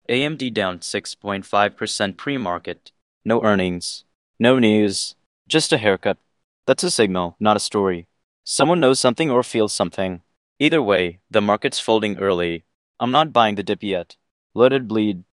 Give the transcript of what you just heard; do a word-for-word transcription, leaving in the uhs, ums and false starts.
A M D down six point five percent pre-market. No earnings. No news. Just a haircut. That's a signal, not a story. Someone knows something or feels something. Either way, the market's folding early. I'm not buying the dip yet. Let it bleed.